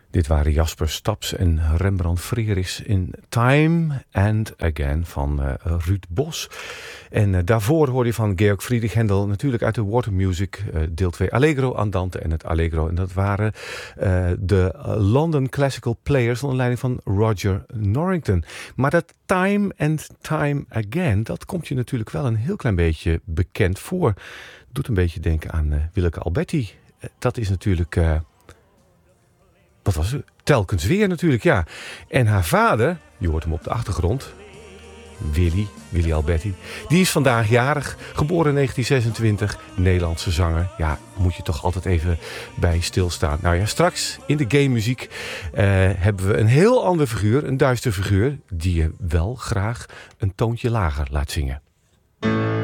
Dit waren Jasper Staps en Rembrandt Freris in Time and Again van Ruud Bos. En daarvoor hoorde je van Georg Friedrich Händel natuurlijk uit de Water Music deel 2 Allegro, Andante en het Allegro. En dat waren de London Classical Players onder leiding van Roger Norrington. Maar dat Time and Time Again, dat komt je natuurlijk wel een heel klein beetje bekend voor. Doet een beetje denken aan Willeke Alberti. Dat is natuurlijk... wat was het? Telkens weer natuurlijk, ja. En haar vader, je hoort hem op de achtergrond, Willy Alberti, die is vandaag jarig, geboren in 1926, Nederlandse zanger. Ja, moet je toch altijd even bij stilstaan. Nou ja, straks in de gaymuziek hebben we een heel ander figuur, een duister figuur, die je wel graag een toontje lager laat zingen.